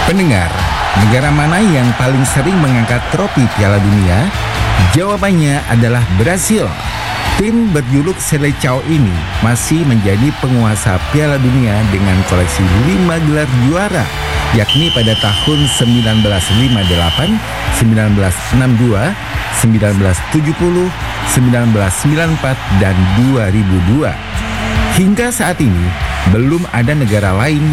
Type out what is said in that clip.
Pendengar, negara mana yang paling sering mengangkat trofi Piala Dunia? Jawabannya adalah Brasil. Tim berjuluk Seleção ini masih menjadi penguasa Piala Dunia dengan koleksi 5 gelar juara, yakni pada tahun 1958, 1962, 1970, 1994, dan 2002. Hingga saat ini, belum ada negara lain